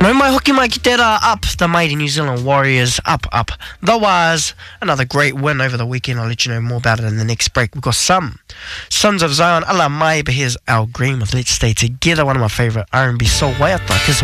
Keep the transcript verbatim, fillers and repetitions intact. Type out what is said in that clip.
No mai hoki mai ki te rā, up the mighty New Zealand Warriors, up, up. The Waz, another great win over the weekend. I'll let you know more about it in the next break. We've got some Sons of Zion, ala mai, but here's Al Green with Let's Stay Together, one of my favourite R and B soul waiata.